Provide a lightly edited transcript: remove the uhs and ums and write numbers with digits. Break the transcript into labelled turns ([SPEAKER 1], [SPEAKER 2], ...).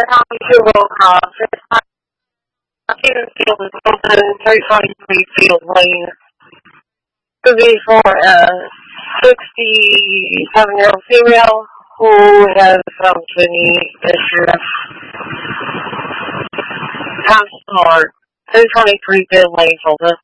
[SPEAKER 1] County roll call. 2 Field is open, 323 Field Lane. Could be for a 67-year-old female who has some kidney issues. Counselor, 223 Field Lane, Fulton.